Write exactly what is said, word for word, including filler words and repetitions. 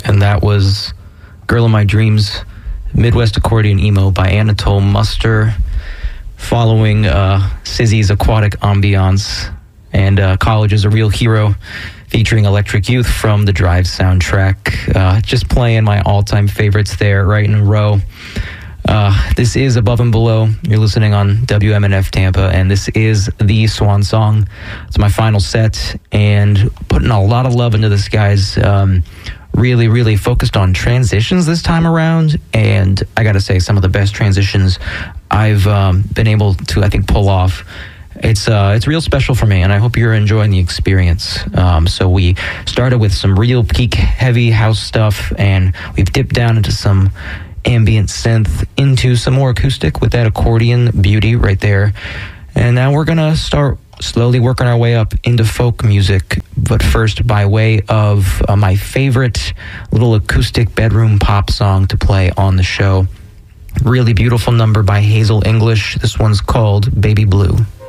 and that was Girl in My Dreams, Midwest Accordion Emo by Anatole Muster, following uh, Sizzy's Aquatic Ambiance and uh, College is a Real Hero, featuring Electric Youth from the Drive soundtrack. Uh, just playing my all-time favorites there right in a row. Uh, this is Above and Below. You're listening on W M N F Tampa, and this is the Swan Song. It's my final set, and putting a lot of love into this, guys. Um, really, really focused on transitions this time around, and I gotta say, some of the best transitions I've um, been able to, I think, pull off. It's uh, it's real special for me, and I hope you're enjoying the experience. Um, so we started with some real peak heavy house stuff, and we've dipped down into some ambient synth, into some more acoustic with that accordion beauty right there. And now we're gonna start slowly working our way up into folk music, but first by way of uh, my favorite little acoustic bedroom pop song to play on the show. Really beautiful number by Hazel English. This one's called Baby Blue.